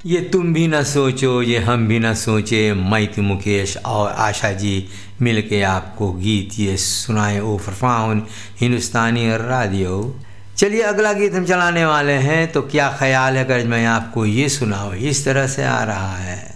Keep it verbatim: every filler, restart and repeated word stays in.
ये तुम भी ना सोचो, ये हम भी ना सोचे, मैं मुकेश और आशा जी मिलके आपको गीत ये सुनाए ओ फरफाउन हिंदुस्तानी रेडियो। चलिए अगला गीत हम चलाने वाले हैं, तो क्या ख्याल है अगर मैं आपको ये सुनाऊँ। इस तरह से आ रहा है।